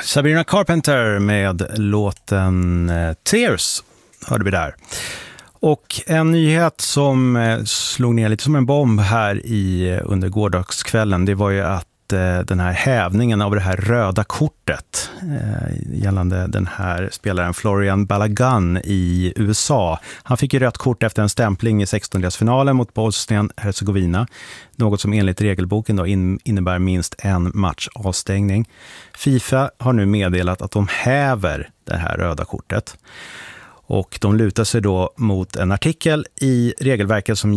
Sabrina Carpenter med låten Tears hörde vi där. Och en nyhet som slog ner lite som en bomb här under gårdagskvällen, det var ju att den här hävningen av det här röda kortet gällande den här spelaren Florian Balogun i USA. Han fick ju rött kort efter en stämpling i 16-delsfinalen mot Bosnien-Herzegovina. Något som enligt regelboken då innebär minst en match avstängning. FIFA har nu meddelat att de häver det här röda kortet. Och de lutar sig då mot en artikel i regelverket som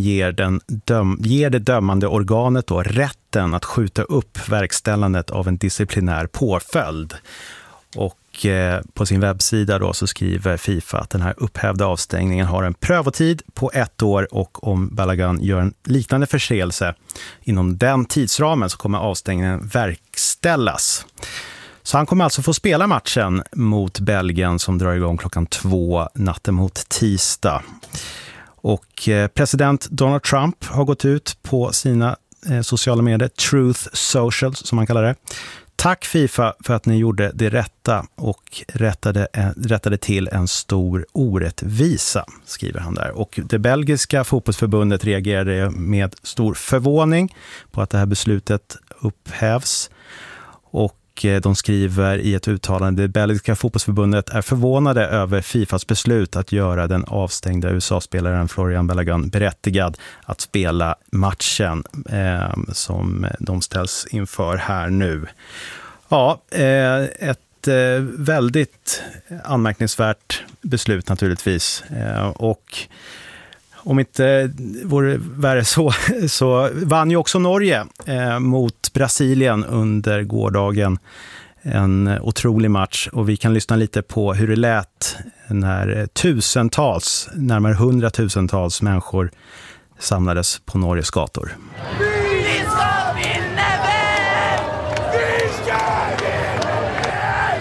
ger det dömande organet då rätten att skjuta upp verkställandet av en disciplinär påföljd. Och på sin webbsida då så skriver FIFA att den här upphävda avstängningen har en prövotid på 1 år, och om Balogun gör en liknande förseelse inom den tidsramen så kommer avstängningen verkställas. Så han kommer alltså få spela matchen mot Belgien som drar igång 2:00 natten mot tisdag. Och president Donald Trump har gått ut på sina sociala medier, Truth Social som man kallar det. Tack FIFA för att ni gjorde det rätta och rättade till en stor orättvisa, skriver han där. Och det belgiska fotbollsförbundet reagerade med stor förvåning på att det här beslutet upphävs. Och de skriver i ett uttalande: det belgiska fotbollsförbundet är förvånade över FIFAs beslut att göra den avstängda USA-spelaren Florian Balogun berättigad att spela matchen som de ställs inför här nu. Ja, ett väldigt anmärkningsvärt beslut naturligtvis. Och om inte vore värre så vann ju också Norge mot Brasilien under gårdagen. En otrolig match, och vi kan lyssna lite på hur det lät när närmare 100 000-tals människor samlades på Norges gator. Vi ska vinna väl! Vi ska vinna väl!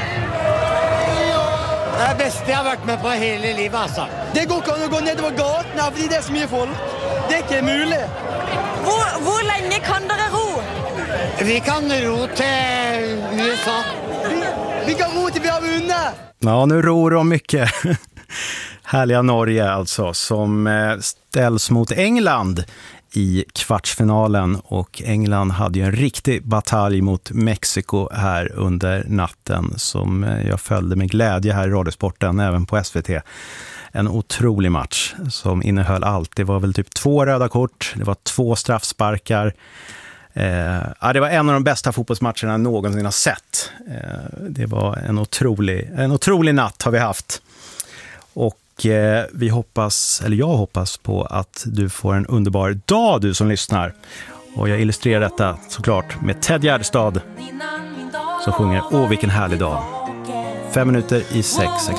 Det är bästa jag har varit med på hela livet, alltså. Det går inte att gå ned över gatorna för det är så mycket folk. Det är inte möjligt. Hvor länge kan dere ro? Vi kan ro till USA. Vi kan ro till vi har vunnit. Ja, nu ror de mycket. Härliga Norge alltså, som ställs mot England i kvartsfinalen, och England hade ju en riktig batalj mot Mexiko här under natten som jag följde med glädje här i Radiosporten, även på SVT. En otrolig match som innehöll allt. Det var väl typ 2 röda kort, det var 2 straffsparkar. Det var en av de bästa fotbollsmatcherna jag någonsin har sett. Det var en otrolig natt har vi haft. Och jag hoppas på att du får en underbar dag, du som lyssnar. Och jag illustrerar detta såklart med Ted Gärdestad som sjunger Åh vilken härlig dag. 5 minuter i 6 är